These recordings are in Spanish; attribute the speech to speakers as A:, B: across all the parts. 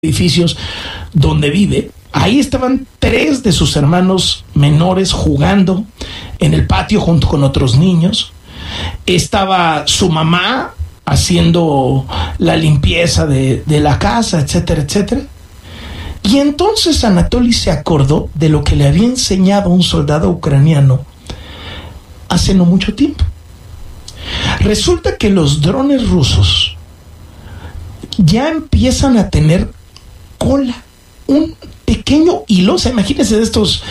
A: edificios donde vive. Ahí estaban 3 de sus hermanos menores jugando en el patio junto con otros niños. Estaba su mamá haciendo la limpieza de la casa, etcétera, etcétera. Y entonces Anatoly se acordó de lo que le había enseñado un soldado ucraniano hace no mucho tiempo. Resulta que los drones rusos ya empiezan a tener cola, un pequeño hilo. O sea, imagínense de estos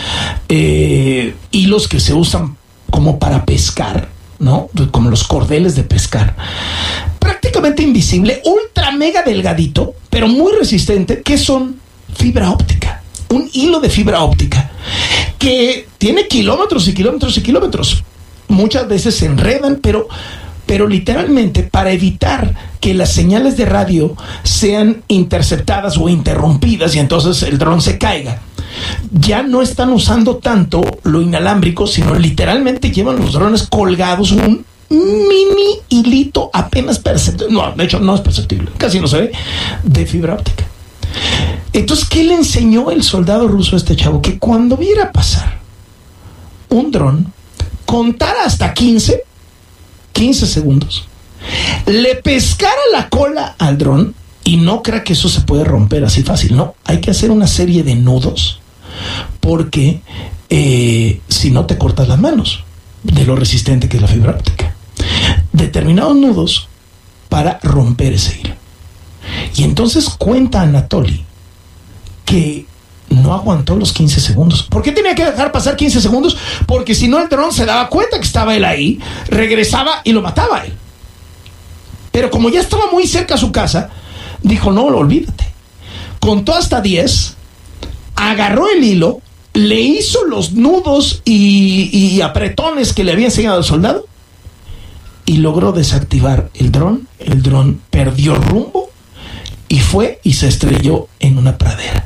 A: hilos que se usan como para pescar, ¿no? Como los cordeles de pescar. Prácticamente invisible, ultra mega delgadito, pero muy resistente, que son fibra óptica. Un hilo de fibra óptica que tiene kilómetros y kilómetros y kilómetros. Muchas veces se enredan, pero literalmente para evitar que las señales de radio sean interceptadas o interrumpidas y entonces el dron se caiga, ya no están usando tanto lo inalámbrico, sino literalmente llevan los drones colgados un mini hilito apenas perceptible, no, de hecho no es perceptible, casi no se ve, de fibra óptica. Entonces, ¿qué le enseñó el soldado ruso a este chavo? Que cuando viera pasar un dron, contara hasta 15 segundos, le pescara la cola al dron, y no crea que eso se puede romper así fácil. No, hay que hacer una serie de nudos, porque si no te cortas las manos de lo resistente que es la fibra óptica. Determinados nudos para romper ese hilo. Y entonces cuenta Anatoly que no aguantó los 15 segundos. ¿Por qué tenía que dejar pasar 15 segundos? Porque si no, el dron se daba cuenta que estaba él ahí, regresaba y lo mataba a él. Pero como ya estaba muy cerca a su casa, dijo, no, olvídate. Contó hasta 10, agarró el hilo, le hizo los nudos y apretones que le había enseñado el soldado y logró desactivar el dron. El dron perdió rumbo y fue y se estrelló en una pradera.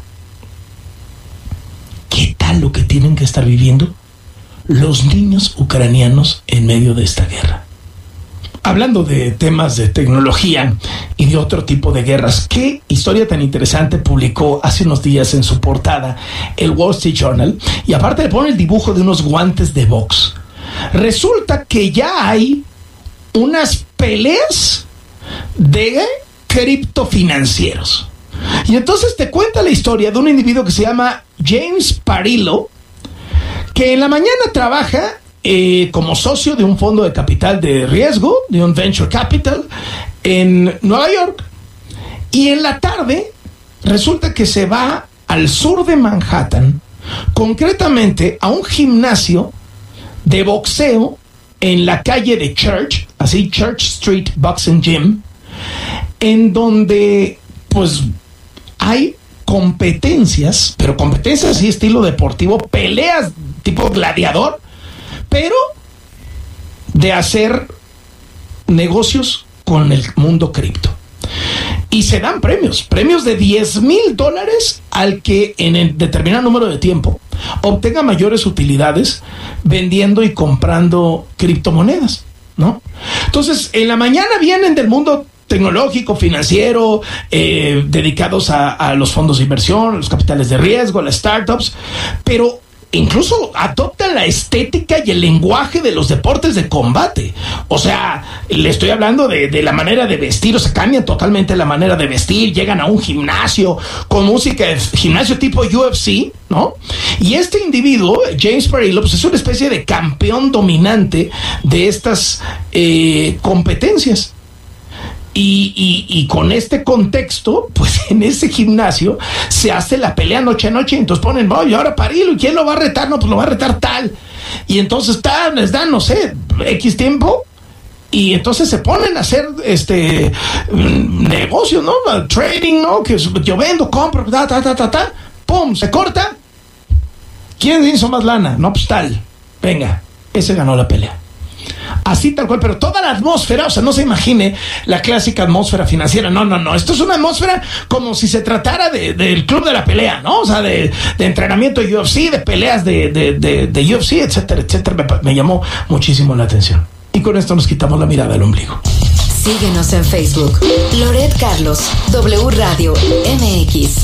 A: ¿Qué tal lo que tienen que estar viviendo los niños ucranianos en medio de esta guerra? Hablando de temas de tecnología y de otro tipo de guerras, ¿qué historia tan interesante publicó hace unos días en su portada el Wall Street Journal? Y aparte le pone el dibujo de unos guantes de box. Resulta que ya hay unas peleas de criptofinancieros. Y entonces te cuenta la historia de un individuo que se llama James Parillo, que en la mañana trabaja como socio de un fondo de capital de riesgo, de un venture capital en Nueva York, y en la tarde resulta que se va al sur de Manhattan, concretamente a un gimnasio de boxeo en la calle de Church, así Church Street Boxing Gym, en donde pues hay competencias, pero competencias así estilo deportivo, peleas tipo gladiador, pero de hacer negocios con el mundo cripto. Y se dan premios de $10,000 al que en el determinado número de tiempo obtenga mayores utilidades vendiendo y comprando criptomonedas, ¿no? Entonces, en la mañana vienen del mundo tecnológico, financiero, dedicados a los fondos de inversión, a los capitales de riesgo, a las startups, pero incluso adoptan la estética y el lenguaje de los deportes de combate. O sea, le estoy hablando de la manera de vestir. O sea, cambian totalmente la manera de vestir. Llegan a un gimnasio con música de gimnasio tipo UFC, ¿no? Y este individuo, James Parillo, pues es una especie de campeón dominante de estas competencias. Y con este contexto, pues en ese gimnasio se hace la pelea noche a noche, y entonces ponen, y ahora Parillo, ¿y quién lo va a retar? No, pues lo va a retar tal. Y entonces les dan, no sé, X tiempo, y entonces se ponen a hacer negocio, ¿no? Trading, ¿no? Que yo vendo, compro, pum, se corta. ¿Quién hizo más lana? No, pues tal. Venga, ese ganó la pelea. Así tal cual, pero toda la atmósfera, o sea, no se imagine la clásica atmósfera financiera, no, esto es una atmósfera como si se tratara del club de la pelea, ¿no? O sea, de entrenamiento de UFC, de peleas de UFC, etcétera, etcétera. Me llamó muchísimo la atención. Y con esto nos quitamos la mirada del ombligo.
B: Síguenos en Facebook. Loret Carlos, W Radio MX.